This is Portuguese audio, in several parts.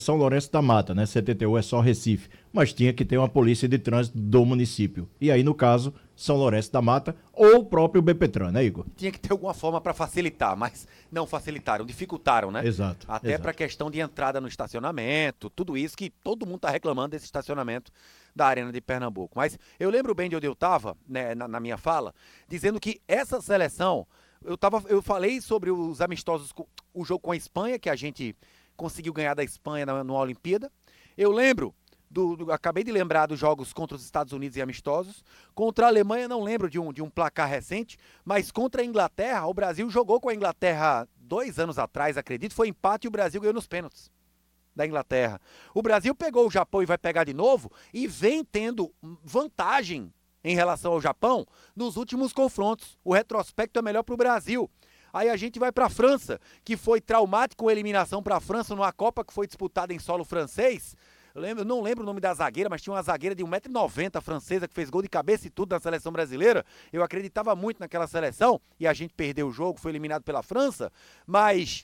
São Lourenço da Mata, né? 71 é só Recife, mas tinha que ter uma polícia de trânsito do município. E aí, no caso, São Lourenço da Mata ou o próprio BPTran, né, Igor? Tinha que ter alguma forma para facilitar, mas não facilitaram, dificultaram, né? Exato, Até para a exato. questão de entrada no estacionamento, tudo isso que todo mundo está reclamando desse estacionamento da Arena de Pernambuco. Mas eu lembro bem de onde eu estava, né, na minha fala, dizendo que essa seleção, eu falei sobre os amistosos, o jogo com a Espanha, que a gente conseguiu ganhar da Espanha na Olimpíada. Eu lembro acabei de lembrar dos jogos contra os Estados Unidos e amistosos. Contra a Alemanha, não lembro de um placar recente, mas contra a Inglaterra, o Brasil jogou com a Inglaterra 2 anos atrás, acredito, foi empate e o Brasil ganhou nos pênaltis da Inglaterra. O Brasil pegou o Japão e vai pegar de novo e vem tendo vantagem em relação ao Japão nos últimos confrontos. O retrospecto é melhor para o Brasil. Aí a gente vai para a França, que foi traumático a eliminação para a França numa Copa que foi disputada em solo francês. Eu não lembro o nome da zagueira, mas tinha uma zagueira de 1,90 m francesa que fez gol de cabeça e tudo na seleção brasileira. Eu acreditava muito naquela seleção e a gente perdeu o jogo, foi eliminado pela França, mas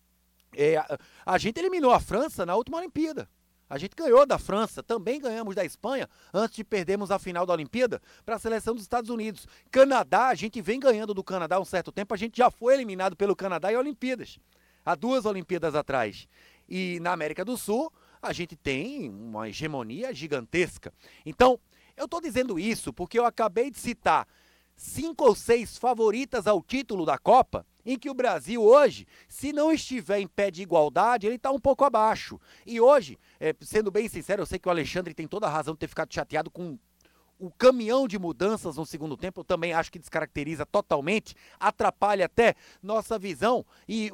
a gente eliminou a França na última Olimpíada. A gente ganhou da França, também ganhamos da Espanha, antes de perdermos a final da Olimpíada para a seleção dos Estados Unidos. Canadá, a gente vem ganhando do Canadá há um certo tempo, a gente já foi eliminado pelo Canadá em Olimpíadas, há 2 Olimpíadas atrás. E na América do Sul, a gente tem uma hegemonia gigantesca. Então, eu estou dizendo isso porque eu acabei de citar 5 ou 6 favoritas ao título da Copa, em que o Brasil hoje, se não estiver em pé de igualdade, ele está um pouco abaixo. E hoje, sendo bem sincero, eu sei que o Alexandre tem toda a razão de ter ficado chateado com o caminhão de mudanças no segundo tempo. Eu também acho que descaracteriza totalmente, atrapalha até nossa visão e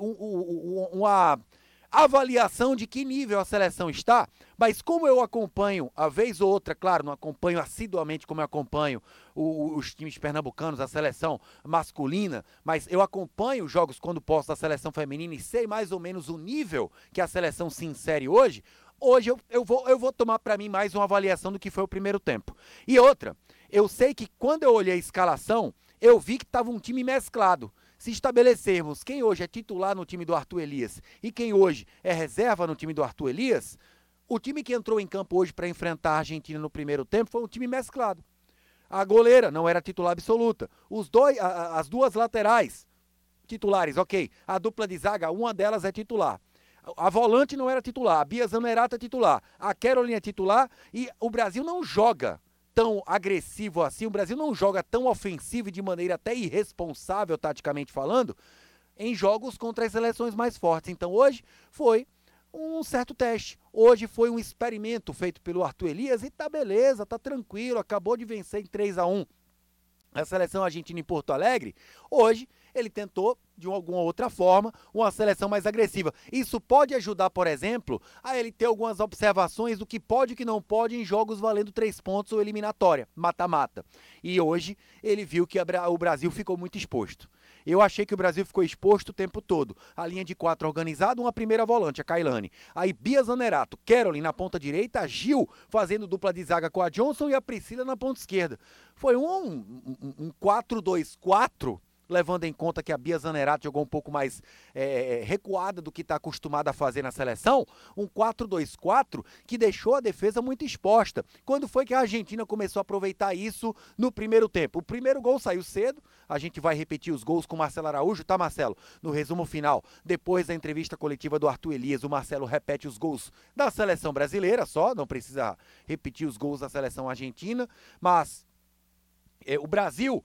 uma avaliação de que nível a seleção está, mas como eu acompanho, a vez ou outra, claro, não acompanho assiduamente como eu acompanho os times pernambucanos, a seleção masculina, mas eu acompanho os jogos quando posso da seleção feminina e sei mais ou menos o nível que a seleção se insere hoje. Hoje eu vou tomar para mim mais uma avaliação do que foi o primeiro tempo. E outra, eu sei que quando eu olhei a escalação, eu vi que estava um time mesclado. Se estabelecermos quem hoje é titular no time do Arthur Elias e quem hoje é reserva no time do Arthur Elias, o time que entrou em campo hoje para enfrentar a Argentina no primeiro tempo foi um time mesclado. A goleira não era titular absoluta. As duas laterais titulares, ok. A dupla de zaga, uma delas é titular. A volante não era titular, a Bia Zanerato é titular, a Caroline é titular e o Brasil não joga tão agressivo assim, o Brasil não joga tão ofensivo e de maneira até irresponsável, taticamente falando, em jogos contra as seleções mais fortes. Então hoje foi um certo teste, hoje foi um experimento feito pelo Arthur Elias e tá beleza, tá tranquilo, acabou de vencer em 3-1 a seleção argentina em Porto Alegre. Hoje ele tentou, de alguma outra forma, uma seleção mais agressiva. Isso pode ajudar, por exemplo, a ele ter algumas observações do que pode e que não pode em jogos valendo 3 pontos ou eliminatória, mata-mata. E hoje ele viu que o Brasil ficou muito exposto. Eu achei que o Brasil ficou exposto o tempo todo. A linha de 4 organizada, uma primeira volante, a Kailane. Aí Bia Zanerato, Caroline na ponta direita, a Gil fazendo dupla de zaga com a Johnson e a Priscila na ponta esquerda. Foi um 4-2-4, levando em conta que a Bia Zanerato jogou um pouco mais recuada do que está acostumada a fazer na seleção, um 4-2-4 que deixou a defesa muito exposta. Quando foi que a Argentina começou a aproveitar isso no primeiro tempo? O primeiro gol saiu cedo, a gente vai repetir os gols com o Marcelo Araújo, tá, Marcelo? No resumo final, depois da entrevista coletiva do Arthur Elias, o Marcelo repete os gols da seleção brasileira só, não precisa repetir os gols da seleção argentina, mas o Brasil,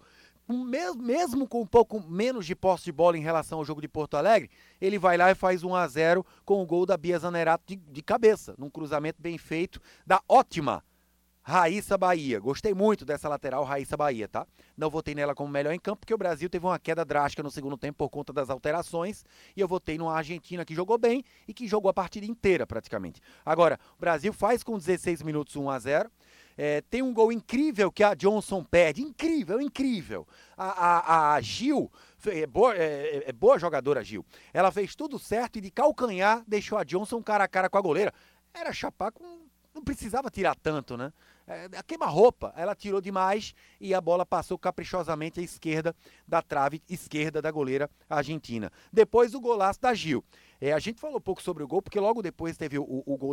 mesmo com um pouco menos de posse de bola em relação ao jogo de Porto Alegre, ele vai lá e faz 1-0 com o gol da Bia Zanerato de cabeça, num cruzamento bem feito da ótima Raíssa Bahia. Gostei muito dessa lateral Raíssa Bahia, tá? Não votei nela como melhor em campo, porque o Brasil teve uma queda drástica no segundo tempo por conta das alterações, e eu votei numa Argentina que jogou bem e que jogou a partida inteira praticamente. Agora, o Brasil faz com 16 minutos 1-0, tem um gol incrível que a Johnson perde, incrível. A Gil, boa jogadora a Gil, ela fez tudo certo e de calcanhar deixou a Johnson cara a cara com a goleira. Era chapar com... Não precisava tirar tanto, né? A queima-roupa, ela tirou demais e a bola passou caprichosamente à esquerda da trave esquerda da goleira argentina. Depois o golaço da Gil. A gente falou um pouco sobre o gol, porque logo depois teve o gol